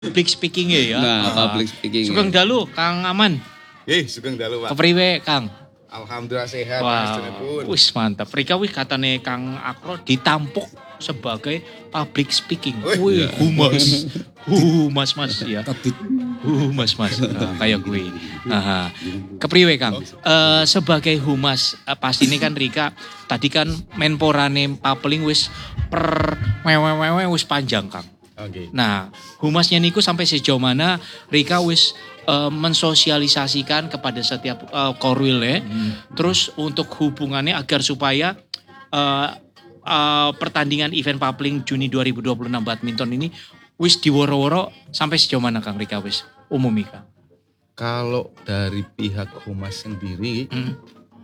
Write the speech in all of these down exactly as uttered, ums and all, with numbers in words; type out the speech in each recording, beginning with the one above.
public speaking ya. Nah, Uh, public speaking. Sugeng dalu Kang Aman. Eh, sugeng dalu, Pak. Kepriwe Kang? Alhamdulillah sehat, Wah, Mas. wis mantap. Rika wis katane Kang Akro ditampuk sebagai public speaking. Wih, humas. Humas Mas ya. Humas Mas. Nah, kayak gue. Aha. Kepriwe Kang? Uh, sebagai humas uh, pasti ini kan Rika tadi kan menporane papeling wis per wewe wis panjang Kang. Oke. Okay. Nah, humasnya niku sampai sejauh mana Rika wis uh, mensosialisasikan kepada setiap uh, korwil ya. Hmm. Terus untuk hubungannya agar supaya uh, uh, pertandingan event papeling Juni dua ribu dua puluh enam badminton ini wis diworo-woro sampai sejauh mana Kang Rika wis umumi Kang? Kalau dari pihak humas sendiri hmm.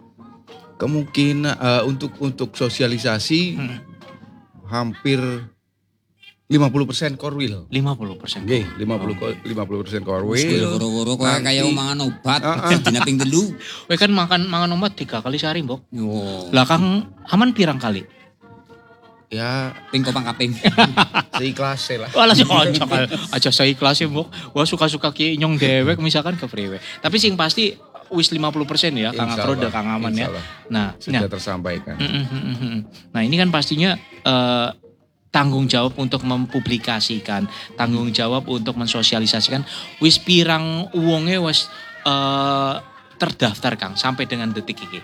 kemungkinan uh, untuk untuk sosialisasi hmm. hampir lima puluh persen korwil. lima puluh persen. Nggih, lima puluh lima puluh persen korwil. Woro-woro kaya kaya mangan obat, dina ping telu. Kowe kan makan mangan obat tiga kali sehari, Mbok. Yo. Lah Kang Aman pirang kali? Ya, ping kopang kaping. Seikhlasé lah. Walah cocok aja seikhlasé, Mbok. Wah suka-suka ki nyong dewek misalkan ke priwe. Tapi sing pasti wis lima puluh persen ya Kang Akro dan Kang Aman ya. Nah, sudah nah, tersampaikan. Mm, mm, mm, mm. Nah, ini kan pastinya uh, tanggung jawab untuk mempublikasikan, tanggung jawab untuk mensosialisasikan. Wis pirang uangnya wis uh, terdaftar Kang sampai dengan detik ini.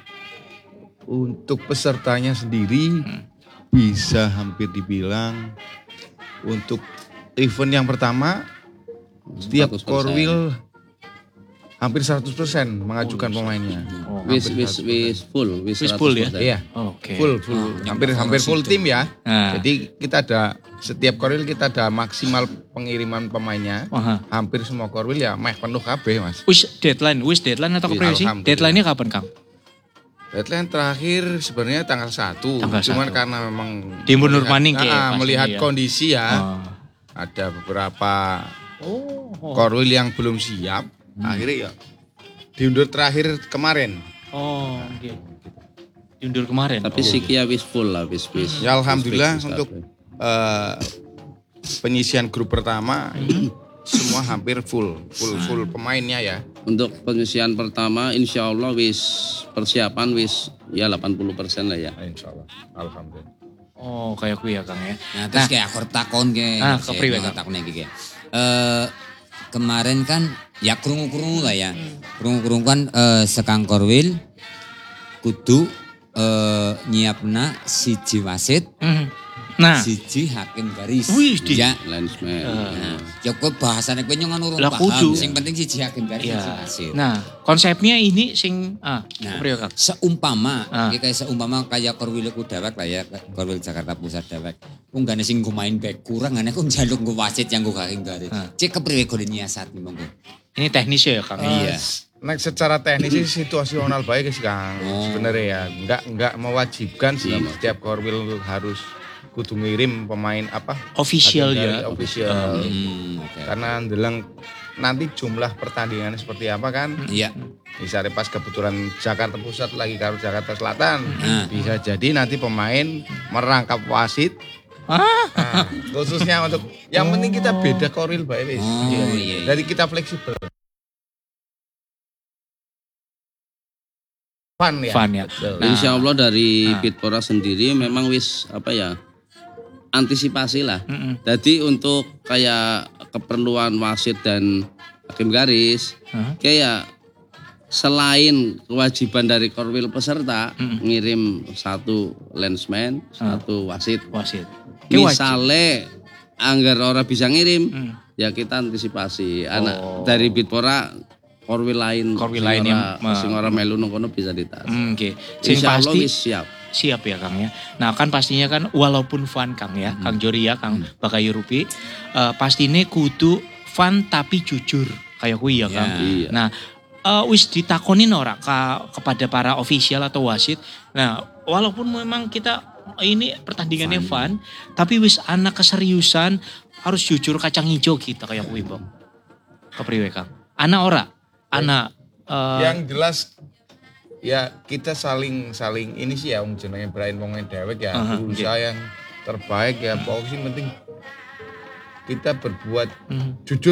Untuk pesertanya sendiri hmm. bisa hampir dibilang untuk event yang pertama setiap korwil hampir seratus persen mengajukan oh, pemainnya. Oh, wis wis wis full, wis full ya. Iya. Oh, oke. Okay. Full full. Oh, hampir hampir full tim ya. Nah. Jadi kita ada setiap korwil kita ada maksimal pengiriman pemainnya. Aha. Hampir semua korwil ya meh penuh kabeh, Mas. Wis deadline, wis deadline atau kepriwe sih? Deadline-nya kapan, Kang? Deadline terakhir sebenarnya tanggal satu. Tanggal Cuman satu. Karena memang Timbul Nurmaning nah, melihat ya. Kondisi ya. Oh. Ada beberapa oh, oh. korwil yang belum siap. Hmm. Akhirnya ya diundur terakhir kemarin. Oh, oke. Okay. Diundur kemarin. Tapi oh. Sikia wis full lah, wis wis. Ya alhamdulillah wis, untuk uh, penyisian grup pertama hmm. semua hampir full, full full pemainnya ya. Untuk penyisian pertama insya Allah wis persiapan wis ya delapan puluh persen lah ya. Insya Allah. Alhamdulillah. Oh, kayak gue ya Kang ya. Nah, terus nah, kayak aku takon ke. Ah, kepriwe Kang? Takon iki. Eh kemarin kan ya krungu-krungu lah ya. Krungu-krungu kan eh, sekang korwil kudu eh, nyiapna siji wasit. Mm. Nah, siji hakim garis. Wih, ya, linesman. Uh, nah, ya kok bahasane kowe nyong urung paham. Kudu. Sing penting siji hakim garis ya. Siji wasit. Nah, konsepnya ini sing ah, nah, Kang. Seumpama, ah. kayak seumpama kayak korwil ku dewek lah ya, korwil Jakarta Pusat dewek. Ku nggane sing go main back kurang ngene ku njaluk go wasit yang go hakim garis. Ah. Cek kepriwe kode nyiasati monggo. Ini teknis ya Kang. Uh, iya. Nah, secara teknis sih situasional baik sih Kang. Oh. Sebenarnya ya, enggak enggak mewajibkan sih Lama. Setiap korwil harus kudu ngirim pemain apa? Official ya. Official. Hmm, okay. Karena ndelang nanti jumlah pertandingannya seperti apa kan? Iya. Misalnya pas kebetulan Jakarta Pusat lagi karo Jakarta Selatan, hmm. bisa jadi nanti pemain merangkap wasit. Ah. Nah, khususnya untuk yang oh. penting kita beda korwil baik. Oh, jadi, iya, iya. jadi kita fleksibel. Fun ya. Fun ya. Nah, insya Allah dari nah. Bitpora sendiri memang wis apa ya antisipasi lah. Mm -mm. Jadi untuk kayak keperluan wasit dan hakim garis, huh? kayak selain kewajiban dari korwil peserta mm -mm. ngirim satu linesman, huh? satu wasit. Wasit. Misalnya anggar orang bisa ngirim, mm. ya kita antisipasi. Anak oh. dari Bitpora korwil lain, korwil lain yang sing ora melu nang kono bisa ditas. Mm, Oke. Okay. Insya Allah wis siap. Siap ya Kang ya. Nah kan pastinya kan walaupun fun Kang ya, hmm. Kang Jori ya, Kang hmm. Bakayu Rupi, uh, pastinya kudu fun tapi jujur kayak kui ya Kang. Iya. Nah uh, wis ditakonin ora ka, kepada para official atau wasit. Nah walaupun memang kita ini pertandingannya fun, fun tapi wis anak keseriusan harus jujur kacang hijau kita kayak kui Bang. Kepriwe Kang? Anak ora, anak. Uh, yang jelas. Ya kita saling saling ini sih ya um jenenge Brian pemain dewek ya uh-huh, berusaha okay. yang terbaik ya pokoknya penting kita berbuat Hmm. jujur